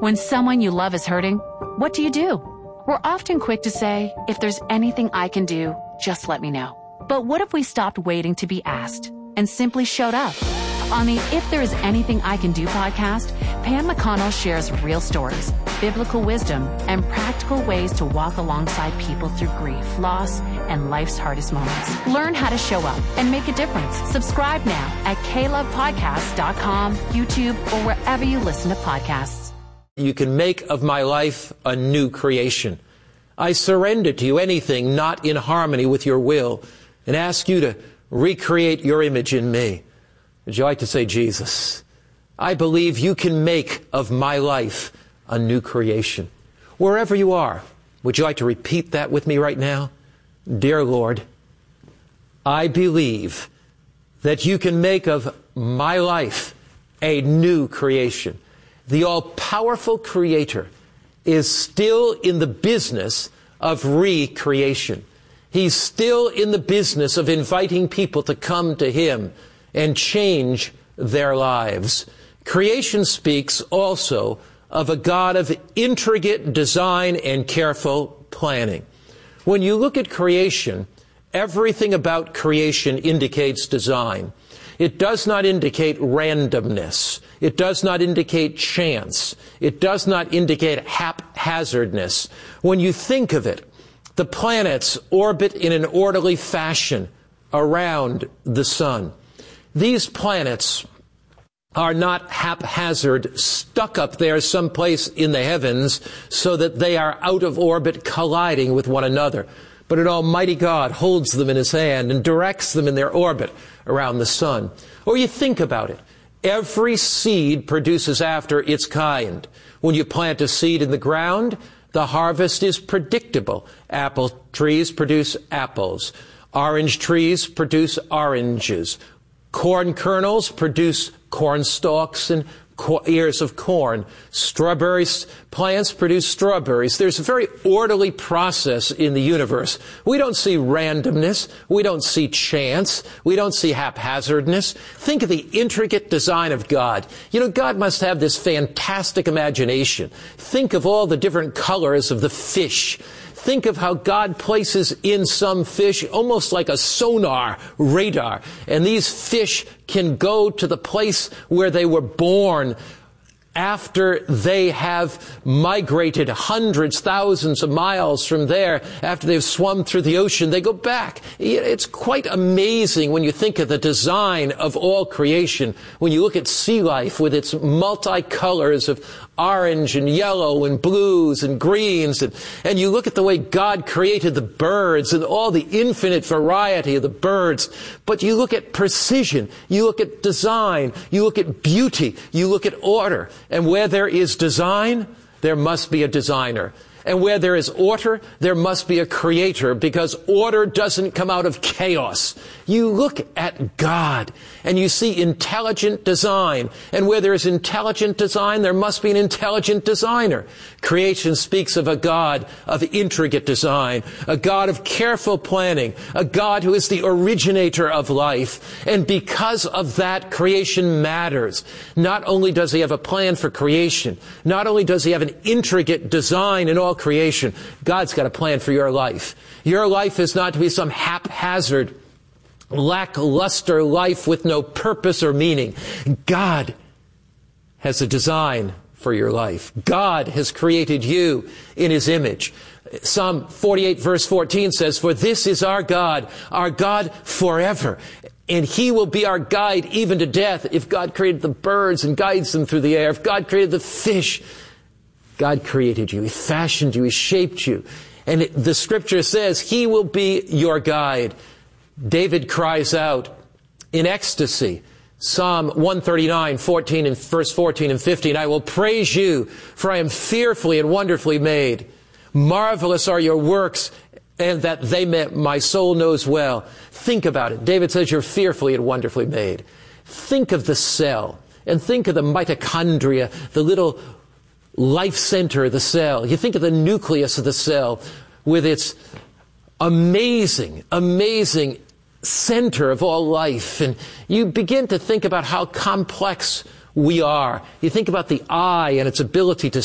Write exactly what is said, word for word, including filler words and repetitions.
When someone you love is hurting, what do you do? We're often quick to say, if there's anything I can do, just let me know. But what if we stopped waiting to be asked and simply showed up? On the If There Is Anything I Can Do podcast, Pam McConnell shares real stories, biblical wisdom, and practical ways to walk alongside people through grief, loss, and life's hardest moments. Learn how to show up and make a difference. Subscribe now at k love podcast dot com, YouTube, or wherever you listen to podcasts. You can make of my life a new creation. I surrender to you anything not in harmony with your will and ask you to recreate your image in me. Would you like to say, Jesus, I believe you can make of my life a new creation. Wherever you are, would you like to repeat that with me right now? Dear Lord, I believe that you can make of my life a new creation. The all-powerful Creator is still in the business of recreation. He's still in the business of inviting people to come to Him and change their lives. Creation speaks also of a God of intricate design and careful planning. When you look at creation, everything about creation indicates design. It does not indicate randomness. It does not indicate chance. It does not indicate haphazardness. When you think of it, the planets orbit in an orderly fashion around the sun. These planets are not haphazard, stuck up there someplace in the heavens so that they are out of orbit colliding with one another. But an almighty God holds them in His hand and directs them in their orbit around the sun. Or you think about it. Every seed produces after its kind. When you plant a seed in the ground, the harvest is predictable. Apple trees produce apples. Orange trees produce oranges. Corn kernels produce corn stalks and ears of corn. Strawberry plants produce strawberries. There's a very orderly process in the universe. We don't see randomness. We don't see chance. We don't see haphazardness. Think of the intricate design of God. You know, God must have this fantastic imagination. Think of all the different colors of the fish. Think of how God places in some fish almost like a sonar radar. And these fish can go to the place where they were born after they have migrated hundreds, thousands of miles from there. After they've swum through the ocean, they go back. It's quite amazing when you think of the design of all creation. When you look at sea life with its multicolors of orange and yellow and blues and greens, and, and you look at the way God created the birds and all the infinite variety of the birds, but you look at precision, you look at design, you look at beauty, you look at order, and where there is design, there must be a designer. And where there is order, there must be a creator, because order doesn't come out of chaos. You look at God and you see intelligent design. And where there is intelligent design, there must be an intelligent designer. Creation speaks of a God of intricate design, a God of careful planning, a God who is the originator of life. And because of that, creation matters. Not only does He have a plan for creation, not only does He have an intricate design in all creation, God's got a plan for your life. Your life is not to be some haphazard, lackluster life with no purpose or meaning. God has a design for your life. God has created you in His image. Psalm forty-eight verse fourteen says, "For this is our God, our God forever. And He will be our guide even to death." If God created the birds and guides them through the air, if God created the fish, God created you. He fashioned you. He shaped you. And it, the Scripture says He will be your guide. David cries out in ecstasy. Psalm one thirty-nine, fourteen and verse fourteen and fifteen, "I will praise you, for I am fearfully and wonderfully made. Marvelous are your works, and that they may, my soul knows well." Think about it. David says you're fearfully and wonderfully made. Think of the cell, and think of the mitochondria, the little life center of the cell. You think of the nucleus of the cell with its amazing, amazing center of all life. And you begin to think about how complex we are. You think about the eye and its ability to